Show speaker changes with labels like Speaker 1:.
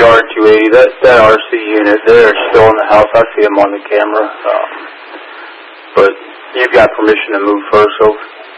Speaker 1: R280. That RC unit, they're still in the house. I see them on the camera. But you've got permission to move first, so